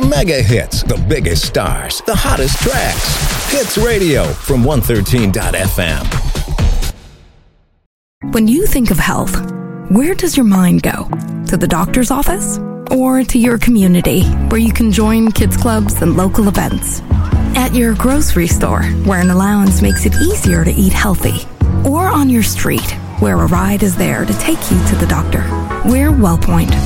mega hits, the biggest stars, the hottest tracks. Hits Radio from 113.fm. When you think of health, where does your mind go? To the doctor's office? Or to your community, where you can join kids clubs and local events? At your grocery store, where an allowance makes it easier to eat healthy? Or on your street, where a ride is there to take you to the doctor? We're WellPoint.